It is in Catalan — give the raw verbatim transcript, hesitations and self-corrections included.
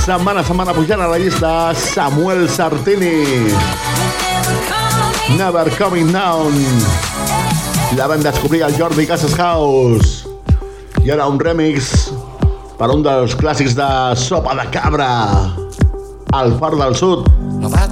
setmana a setmana pujant a la llista Samuel Sartini. Never Coming Down. La vam descobrir al Jordi Casas House. I ara un remix per un dels clàssics de Sopa de Cabra, El Far del Sud. No vaig